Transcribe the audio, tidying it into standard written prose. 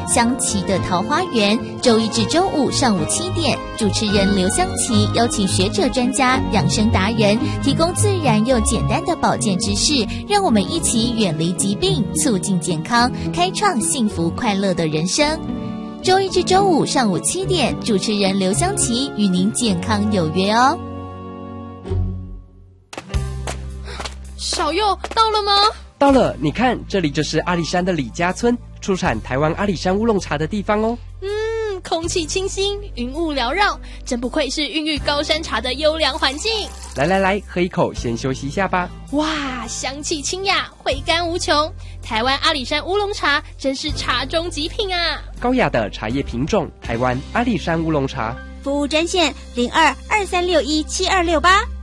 香琪的桃花源，周一至周五上午7点，主持人刘香琪邀请学者专家、养生达人，提供自然又简单的保健知识，让我们一起远离疾病，促进健康，开创幸福快乐的人生。周一至周五上午7点，主持人刘香琪与您健康有约哦。 小佑到了吗？ 到了，你看，这里就是阿里山的李家村，出产台湾阿里山乌龙茶的地方哦。 空气清新，云雾缭绕，真不愧是孕育高山茶的优良环境。 来，喝一口，先休息一下吧。 哇，香气清雅，回甘无穷。台湾阿里山乌龙茶真是茶中极品啊！ 高雅的茶叶品种，台湾阿里山乌龙茶。 服务专线0223617268。